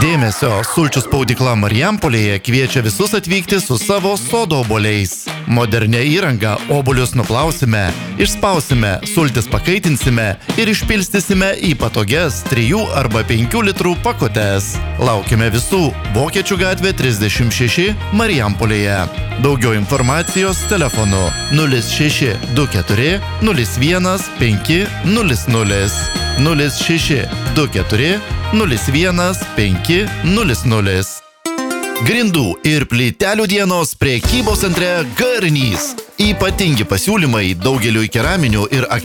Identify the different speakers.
Speaker 1: Dėmesio, sulčių spaudykla Marijampolėje kviečia visus atvykti su savo sodo obuoliais. Modernia įranga obuolius nuplausime, išspausime, sultis pakaitinsime ir išpilstysime į patogias 3 arba 5 litrų pakutes. Laukime visų Vokiečių gatvė 36 Marijampolėje. Daugiau informacijos telefonu 0624 01 500 0624 01 500. Grindų ir plytelių dienos prekybos centre Garnys. Ypatingi pasiūlymai daugeliui keraminių ir